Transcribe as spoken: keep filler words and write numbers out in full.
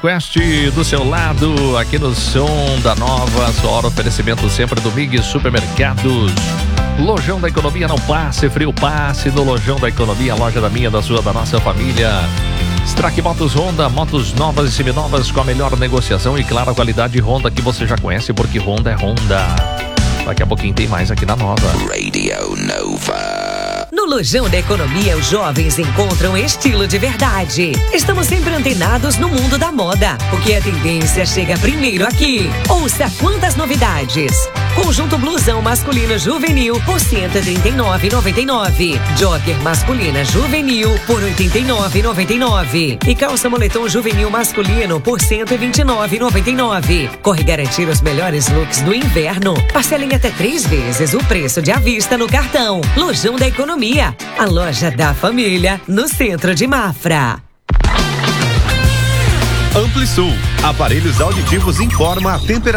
Quest do seu lado, aqui no Som da Nova, sua hora oferecimento sempre do Mig Supermercados. Lojão da Economia, não passe, frio passe no Lojão da Economia, loja da minha, da sua, da nossa família. Strack Motos Honda, motos novas e seminovas com a melhor negociação e claro, a qualidade Honda que você já conhece, porque Honda é Honda. Daqui a pouquinho tem mais aqui na Nova. Radio Nova. No Lojão da Economia, os jovens encontram estilo de verdade. Estamos sempre antenados no mundo da moda, porque a tendência chega primeiro aqui. Ouça quantas novidades. Conjunto blusão masculino juvenil por cento e trinta e nove reais e noventa e nove centavos. Jogger masculina juvenil por oitenta e nove reais e noventa e nove centavos. E calça moletom juvenil masculino por cento e vinte e nove reais e noventa e nove centavos. Corre garantir os melhores looks do inverno. Parcela em até três vezes o preço de à vista no cartão. Lojão da Economia, a loja da família, no centro de Mafra. Amplisul, aparelhos auditivos informa a temperatura.